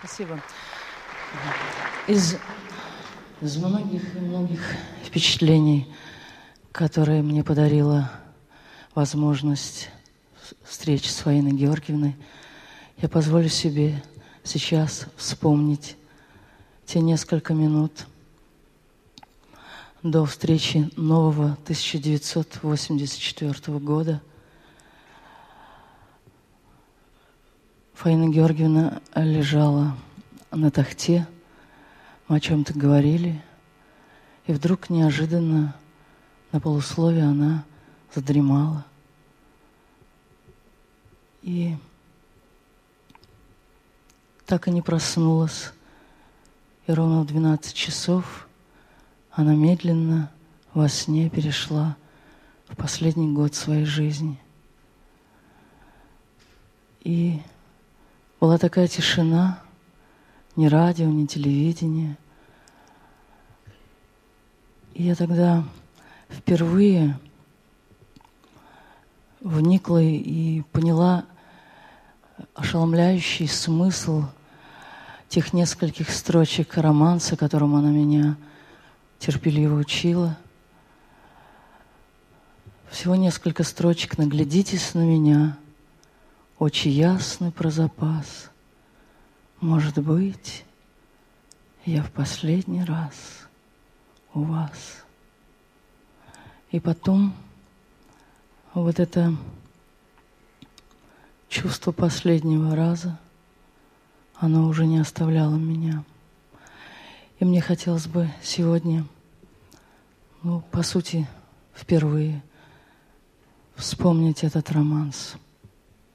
Спасибо. Из многих и многих впечатлений, которые мне подарила возможность встречи с Фаиной Георгиевной, я позволю себе сейчас вспомнить те несколько минут до встречи нового 1984 года. Фаина Георгиевна лежала на тахте, мы о чем-то говорили, и вдруг неожиданно на полусловие она задремала. И так и не проснулась. И ровно в 12 часов она медленно во сне перешла в последний год своей жизни. И была такая тишина, ни радио, ни телевидение. И я тогда впервые вникла и поняла ошеломляющий смысл тех нескольких строчек романса, которым она меня терпеливо учила. Всего несколько строчек: «Наглядитесь на меня, очи ясны про запас. Может быть, я в последний раз у вас». И потом вот это чувство последнего раза, оно уже не оставляло меня. И мне хотелось бы сегодня, по сути, впервые вспомнить этот романс.